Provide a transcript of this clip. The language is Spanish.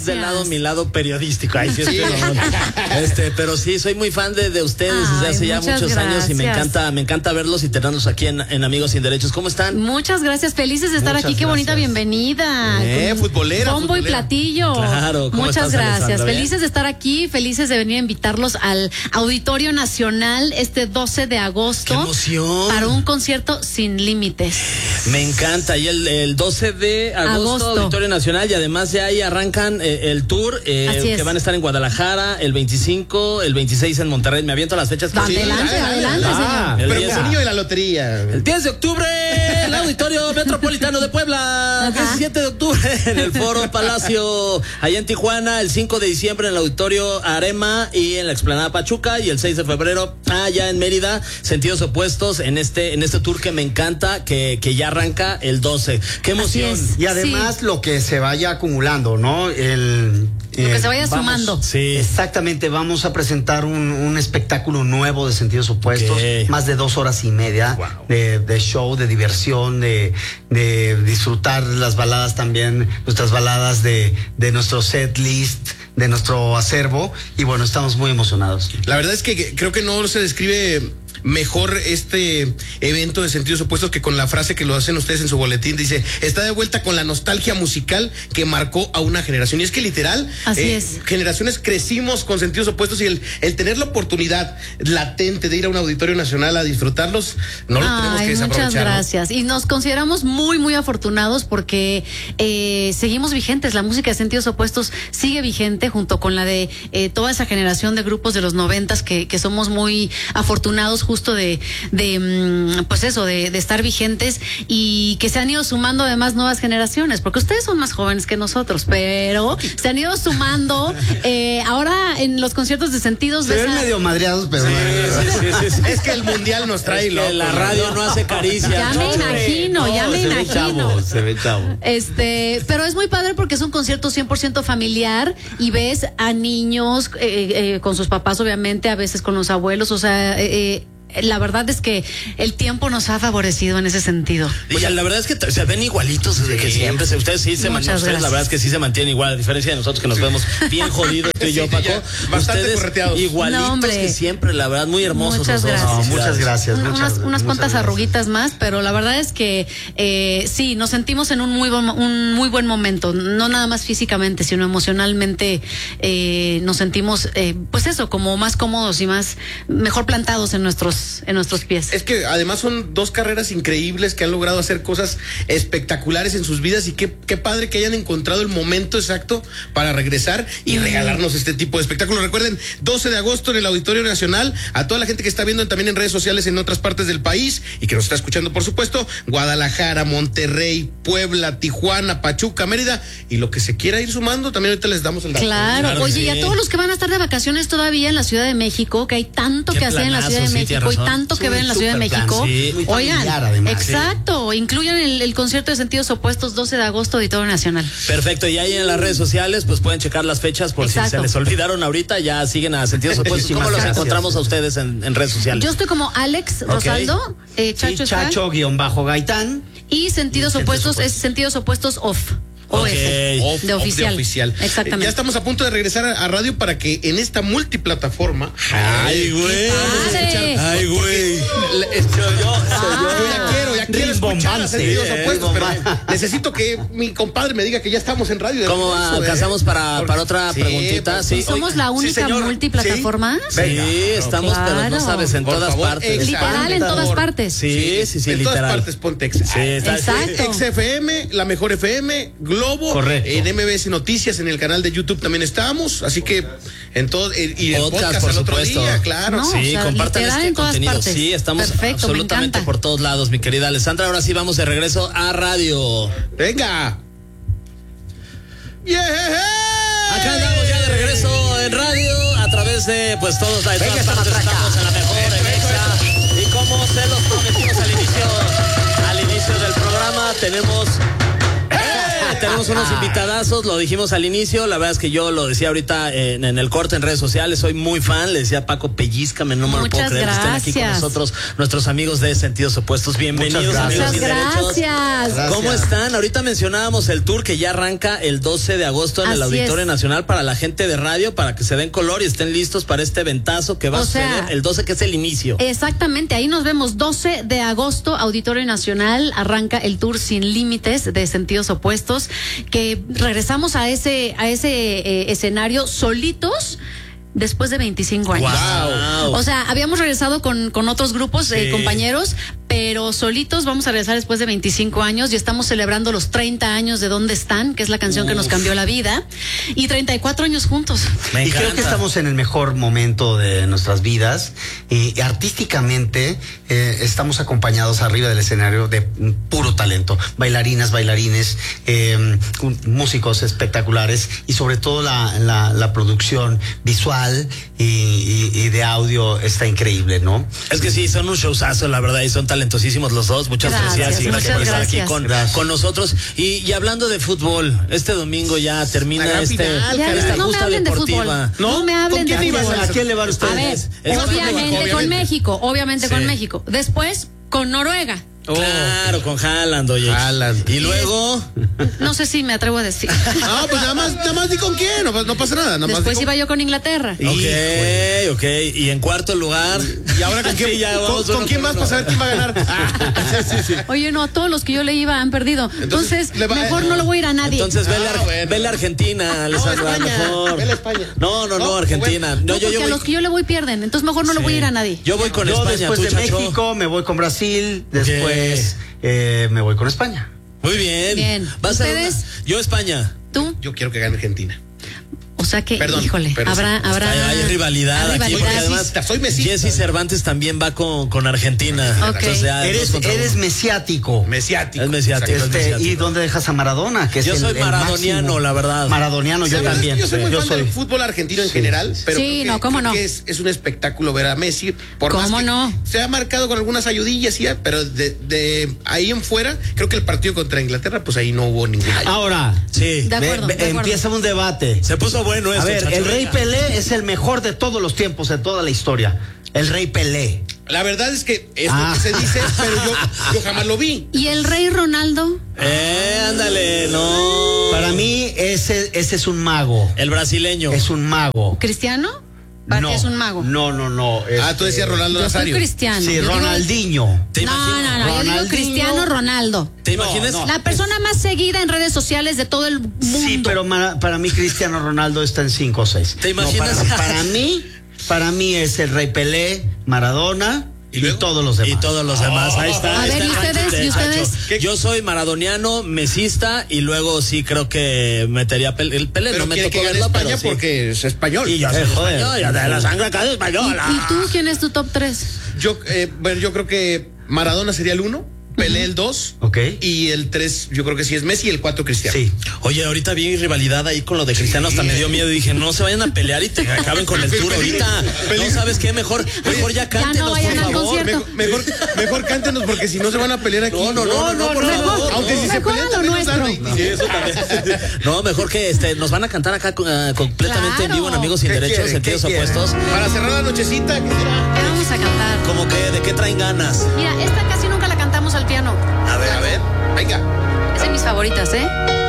es del lado, mi lado periodístico. Ay, sí, pero sí, soy muy fan de ustedes desde hace ya muchos años y me encanta verlos y tenerlos aquí en Amigos Sin Derechos. ¿Cómo están? Muchas gracias, felices de estar aquí. Qué bonita bienvenida. Futbolera. Bombo y platillo. Claro. Muchas gracias. Bien. Felices de estar aquí, felices de venir a invitarlos al Auditorio Nacional este 12 de agosto. ¡Qué emoción! Para un concierto sin límites. Me encanta. Y el 12 de agosto, Auditorio Nacional, y además ya ahí arrancan el tour que van a estar en Guadalajara el 25, el 26 en Monterrey. Me aviento las fechas. Adelante, señor. Pero como niño de la lotería. El 10 de octubre, el Auditorio Metropolitano de Puebla. 17 de octubre en el Foro Palacio, allá en Tijuana. El 5 de diciembre en el Auditorio Arema y en la Explanada Pachuca. Y el 6 de febrero allá en Mérida. Sentidos opuestos en este tour que me encanta, que ya arranca el 12. ¡Qué emoción! Y además lo que se vaya acumulando, ¿no? Lo que se vaya sumando. Sí. Exactamente, vamos a presentar un espectáculo nuevo de Sentidos Opuestos, más de 2 horas y media de show, de diversión, de disfrutar las baladas también, nuestras baladas de nuestro set list, de nuestro acervo, y bueno, estamos muy emocionados. La verdad es que creo que no se describe mejor este evento de Sentidos Opuestos que con la frase que lo hacen ustedes en su boletín. Dice, está de vuelta con la nostalgia musical que marcó a una generación. Y es que literal, generaciones crecimos con Sentidos Opuestos, y el tener la oportunidad latente de ir a un Auditorio Nacional a disfrutarlos, no lo tenemos que desaprovechar. Muchas gracias. Y nos consideramos muy, muy afortunados porque seguimos vigentes. La música de Sentidos Opuestos sigue vigente junto con la de toda esa generación de grupos de los 90s que somos muy afortunados justo de estar vigentes, y que se han ido sumando además nuevas generaciones, porque ustedes son más jóvenes que nosotros, pero se han ido sumando ahora en los conciertos de Sentidos. Se ven medio madreados, pero sí. Es que el mundial nos trae que la radio no hace caricias. Ya me imagino. Se ve chavo. Pero es muy padre porque es un concierto 100% familiar, y ves a niños con sus papás, obviamente, a veces con los abuelos, o sea, la verdad es que el tiempo nos ha favorecido en ese sentido. Y la verdad es que se ven igualitos desde que siempre. Ustedes sí la verdad es que sí se mantienen igual, a diferencia de nosotros que nos vemos bien jodidos, tú y yo, Paco. Bastante correteados. Igualitos que siempre, la verdad, muy hermosos. Muchas gracias. Muchas gracias. Unas cuantas arruguitas más, pero la verdad es que sí, nos sentimos en un muy buen momento, no nada más físicamente, sino emocionalmente. Nos sentimos, pues eso, como más cómodos y mejor plantados en nuestros pies. Es que además son 2 carreras increíbles que han logrado hacer cosas espectaculares en sus vidas, y qué padre que hayan encontrado el momento exacto para regresar y regalarnos este tipo de espectáculos. Recuerden, 12 de agosto en el Auditorio Nacional. A toda la gente que está viendo también en redes sociales en otras partes del país y que nos está escuchando, por supuesto, Guadalajara, Monterrey, Puebla, Tijuana, Pachuca, Mérida, y lo que se quiera ir sumando, también ahorita les damos el dato. Claro. Oye, y a todos los que van a estar de vacaciones todavía en la Ciudad de México, que hay tanto que hacer en la Ciudad de México y tanto que ver en la Ciudad de México. Oigan, además, exacto, incluyan el concierto de Sentidos Opuestos 12 de agosto, Auditorio Nacional. Perfecto, y ahí en las redes sociales pues pueden checar las fechas por si se les olvidaron ahorita, ya siguen a Sentidos Opuestos. ¿Cómo los encontramos a ustedes en redes sociales? Yo estoy como Alex Rosaldo, Chacho-Gaitán. Y Sentidos Opuestos es Sentidos Opuestos Off. De oficial. Exactamente. Ya estamos a punto de regresar a radio para que en esta multiplataforma. ¡Ay, güey! Yo ya quiero escuchar Sentidos Opuestos, pero necesito que mi compadre me diga que ya estamos en radio. ¿Cómo alcanzamos para otra preguntita? Sí. ¿Somos la única multiplataforma? Sí, estamos, pero no sabes, en todas partes. Literal, en todas partes. Sí, en literal. todas partes ponte Exa. Sí, exacto. XFM, la mejor FM, Globo. Correcto. En MBS Noticias, en el canal de YouTube también estamos, así que en todo, y el podcast por al otro supuesto. día, claro. No, Sí, compartan este contenido. Partes. Sí, estamos absolutamente por todos lados, mi querida Alessandra. Ahora sí vamos de regreso a radio. Venga. Acá andamos ya de regreso en radio a través de todas partes. Estamos en la mejor, en Exa. Y como se los prometimos al inicio del programa, tenemos tenemos unos invitadazos, lo dijimos al inicio, la verdad es que yo lo decía ahorita en el corte en redes sociales, soy muy fan, le decía a Paco, pellízcame, no me lo puedo creer que estén aquí con nosotros, nuestros amigos de Sentidos Opuestos. Bienvenidos, amigos Muchas gracias. ¿Cómo están? Ahorita mencionábamos el tour que ya arranca el 12 de agosto en el Auditorio Nacional para la gente de radio, para que se den color y estén listos para este ventazo que va a suceder el 12, que es el inicio. Exactamente, ahí nos vemos 12 de agosto, Auditorio Nacional, arranca el tour Sin Límites de Sentidos Opuestos, que regresamos a ese escenario solitos después de 25 años. Wow. O sea, habíamos regresado con otros grupos, compañeros, pero solitos vamos a regresar después de 25 años y estamos celebrando los 30 años de ¿Dónde están?, que es la canción que nos cambió la vida, y 34 años juntos. Y creo que estamos en el mejor momento de nuestras vidas y artísticamente estamos acompañados arriba del escenario de puro talento, bailarinas, bailarines, músicos espectaculares y sobre todo la producción visual y de audio está increíble, ¿no? Es que sí, son un showzazo, la verdad, y son talentosísimos los dos. Muchas felicidades y gracias por estar aquí con nosotros. Y hablando de fútbol, este domingo ya termina esta justa deportiva. No me hablen de fútbol. ¿A quién le van ustedes? A ver, obviamente con México. Después, con Noruega. Claro, con Haaland, oye. Haaland. Y luego. No sé si me atrevo a decir. No, pues nada más di con quién, no pasa nada. Después iba yo con Inglaterra. Ok. Y en cuarto lugar. ¿Y ahora con quién? ¿Con quién más para saber quién va a ganar? Sí. Oye, no, todos los que yo le iba han perdido. Entonces mejor no lo voy a ir a nadie. Entonces vele a Argentina, Alessandra, mejor. Vele a España. No, Argentina. Porque a los que yo le voy pierden. Entonces mejor no lo voy a ir a nadie. Yo voy con España. Después de México me voy con Brasil. Después me voy con España. Muy bien. ¿Ustedes? Yo España. ¿Tú? Yo quiero que gane Argentina. O sea que, híjole, pero habrá hay rivalidad aquí, porque además soy mesista. Jesse Cervantes también va con Argentina. Okay. Entonces, eres mesiático. Mesiático. Es mesiático. ¿Y dónde dejas a Maradona? Que es yo soy maradoniano, máximo. la verdad. Maradoniano, yo también. Yo soy muy fan del fútbol argentino en general, pero ¿cómo no? Es un espectáculo ver a Messi. ¿Cómo no? Se ha marcado con algunas ayudillas, pero de ahí en fuera, creo que el partido contra Inglaterra, pues ahí no hubo ninguna ayuda. Ahora, sí. De acuerdo. Empieza un debate. Se puso bueno eso. A ver, el Rey Pelé es el mejor de todos los tiempos, de toda la historia. El Rey Pelé. La verdad es que es lo que se dice, pero yo jamás lo vi. ¿Y el Rey Ronaldo? Ándale, no. Para mí, ese es un mago. El brasileño. Es un mago. ¿Cristiano? ¿Para qué es un mago? No. Tú decías Ronaldo yo Nazario. Soy cristiano. Sí, Ronaldinho. No, yo digo Cristiano Ronaldo. ¿Te imaginas? La persona más seguida en redes sociales de todo el mundo. Sí, pero para mí Cristiano Ronaldo está en 5 o 6. ¿Te imaginas? Para mí es el Rey Pelé, Maradona y todos los demás. Ahí está. A ver, ¿y ustedes? Yo soy maradoniano, mesista y luego sí creo que metería el Pelé. Pero no me tocó verlo, España pero sí. porque es español. Y yo soy español, de la sangre acá es española. ¿Y tú quién es tu top 3? Yo creo que Maradona sería el 1. Pelé el 2. Ok. Y el 3, yo creo que sí es Messi y el 4 Cristiano. Sí. Oye, ahorita vi rivalidad ahí con lo de Cristiano, hasta me dio miedo y dije, no se vayan a pelear y te acaben con el tour ahorita. No sabes qué, mejor ya cántenos, vayan por al favor. concierto. Mejor cántenos porque si no se van a pelear aquí. No, por favor. Aunque si se pelean también nos dan. Sí, eso también. No, mejor que nos van a cantar acá completamente en vivo en Amigos Sin Derechos, Sentidos Opuestos. Para cerrar la nochecita, ¿qué será? ¿Qué vamos a cantar? Como que, ¿de qué traen ganas? Mira, esta casi nunca la cantamos al piano. A ver, venga. Es de mis favoritas, ¿eh?